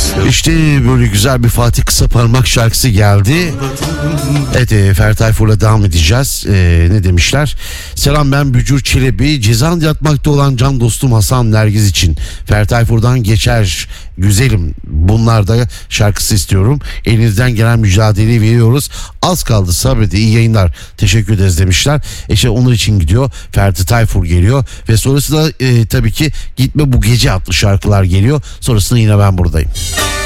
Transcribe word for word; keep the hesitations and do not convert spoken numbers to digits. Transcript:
İşte böyle güzel bir Fatih Kısaparmak şarkısı geldi. Evet, e, Ferdi Tayfur'la devam edeceğiz. E, ne demişler? Selam, ben Bücür Çelebi. Cezan yatmakta olan can dostum Hasan Nergiz için Ferdi Tayfur'dan geçer güzelim. Bunlar da şarkısı istiyorum. Elinizden gelen mücadeleyi veriyoruz. Az kaldı, sabredin, iyi yayınlar. Teşekkür ederiz demişler. E işte onun için gidiyor. Ferdi Tayfur geliyor. Ve sonrasında e, tabii ki Gitme Bu Gece adlı şarkılar geliyor. Sonrasında yine ben buradayım.